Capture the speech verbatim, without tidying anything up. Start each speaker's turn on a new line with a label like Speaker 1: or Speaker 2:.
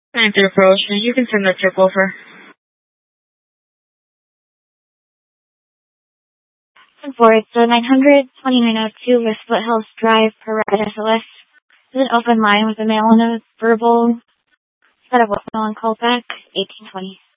Speaker 1: Ninth approach, you can send that tip over.
Speaker 2: For it's uh, nine hundred twenty-nine oh two West Foothills Drive, Parrot, S L S. This is an open line with a mail and a verbal. Set up a mail and call back, eighteen twenty.